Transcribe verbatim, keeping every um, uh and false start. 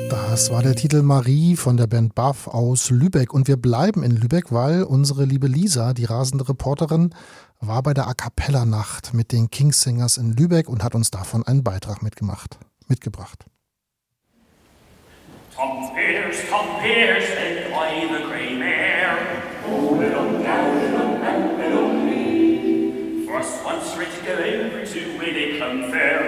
Das war der Titel Marie von der Band Buff aus Lübeck. Und wir bleiben in Lübeck, weil unsere liebe Lisa, die rasende Reporterin, war bei der A-Cappella-Nacht mit den Kingsingers in Lübeck und hat uns davon einen Beitrag mitgemacht, mitgebracht. Tom Pierce, Tom Pierce, and I the grey mare. Oh, little cow, little man, little me. First once ready to go over to where they come fair.